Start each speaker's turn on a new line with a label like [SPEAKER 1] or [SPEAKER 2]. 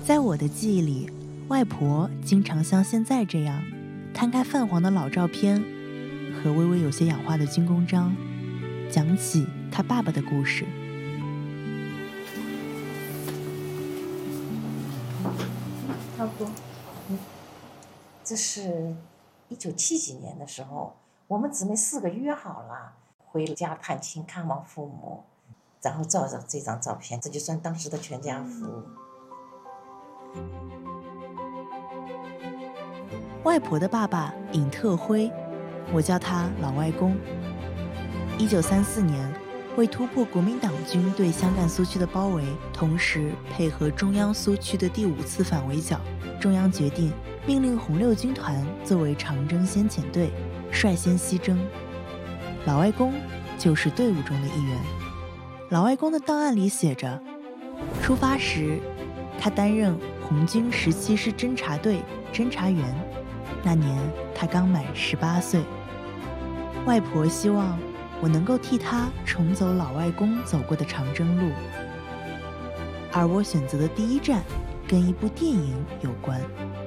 [SPEAKER 1] 在我的记忆里，外婆经常像现在这样，摊开泛黄的老照片和微微有些氧化的军功章，讲起她爸爸的故事。
[SPEAKER 2] 差不多。这是1970几年的时候，我们姊妹4个约好了回家探亲看望父母，然后照着这张照片，这就算当时的全家福。
[SPEAKER 1] 外婆的爸爸尹特辉，我叫他老外公。1934年，为突破国民党军对湘赣苏区的包围，同时配合中央苏区的第5次反围剿，中央决定命令红六军团作为长征先遣队，率先西征。老外公就是队伍中的一员。老外公的档案里写着，出发时他担任红军17师侦察队侦察员，那年他刚满18岁。外婆希望我能够替他重走老外公走过的长征路，而我选择的第一站跟一部电影有关。